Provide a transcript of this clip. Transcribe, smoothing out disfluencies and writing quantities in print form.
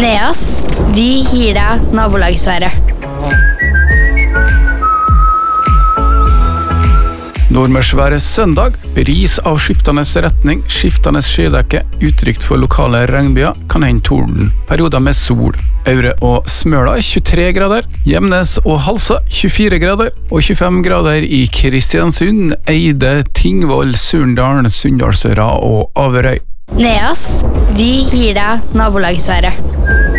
Neas, vi gir deg nabolagsværet. Nordmørsværet søndag, bris av skiftende retning, skiftende skydekke, utrygt for lokale regnbyer, kan hende torden, perioder med sol. Aure og Smøla 23 grader, Gjemnes og Halsa 24 grader, og 25 grader i Kristiansund, Eide, Tingvoll, Surndalen, Sunndalsøra og Averøy. Neas, vi gir deg nabolagsværet.